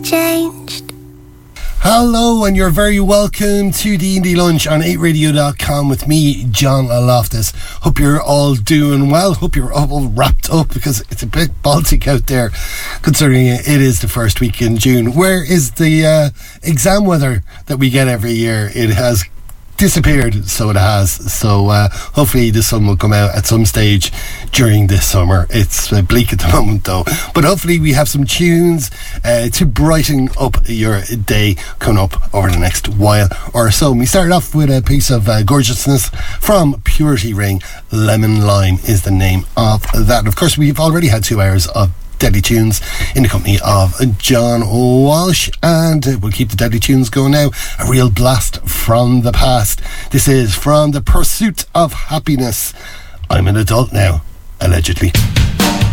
changed. Hello, and you're very welcome to the Indie Lunch on 8radio.com with me, John Loftus. Hope you're all doing well. Hope you're all wrapped up, because it's a bit Baltic out there, considering it is the first week in June. Where is the exam weather that we get every year? It has disappeared, so it has. So hopefully the sun will come out at some stage during this summer. It's bleak at the moment though, but hopefully we have some tunes to brighten up your day coming up over the next while or so. We started off with a piece of gorgeousness from Purity Ring. Lemon Lime is the name of that. Of course, we've already had 2 hours of deadly tunes in the company of John Walsh, and we'll keep the deadly tunes going now. A real blast from the past. This is from The Pursuit of Happiness. I'm an adult now, allegedly.